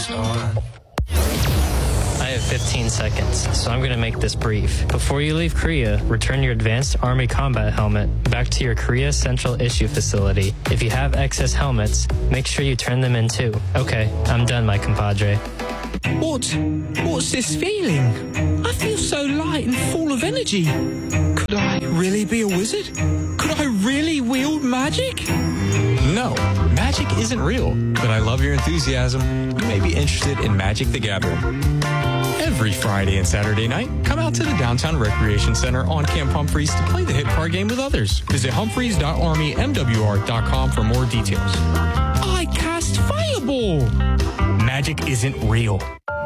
lights on. I have 15 seconds, so I'm going to make this brief. Before you leave Korea, return your Advanced Army Combat Helmet back to your Korea Central Issue Facility. If you have excess helmets, make sure you turn them in too. Okay, I'm done, my compadre. What's this feeling? I feel so light and full of energy. Could I really be a wizard? Could I really wield magic? No, magic isn't real, but I love your enthusiasm. You may be interested in Magic the Gathering. Every Friday and Saturday night, come out to the Downtown Recreation Center on Camp Humphreys to play the hit card game with others. Visit humphreys.armymwr.com for more details. I cast Fireball! Magic isn't real.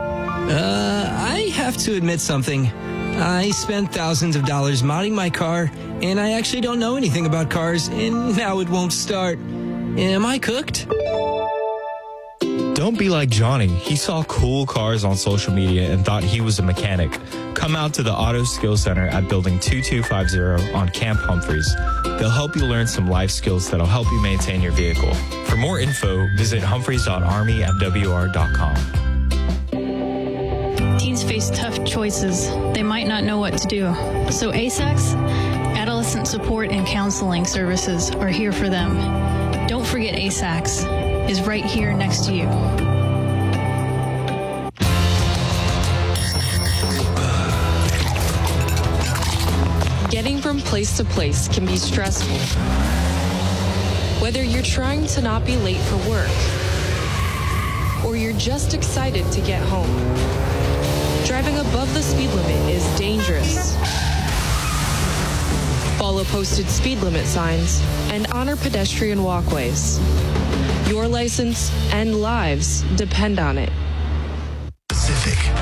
I have to admit something. I spent thousands of dollars modding my car, and I actually don't know anything about cars, and now it won't start. Am I cooked? Don't be like Johnny. He saw cool cars on social media and thought he was a mechanic. Come out to the Auto Skills Center at Building 2250 on Camp Humphreys. They'll help you learn some life skills that'll help you maintain your vehicle. For more info, visit humphreys.armymwr.com. Teens face tough choices. They might not know what to do. So ASACS, Adolescent Support and Counseling Services, are here for them. Don't forget ASACS is right here next to you. Getting from place to place can be stressful. Whether you're trying to not be late for work or you're just excited to get home, driving above the speed limit is dangerous. Follow posted speed limit signs and honor pedestrian walkways. Your license and lives depend on it. Pacific.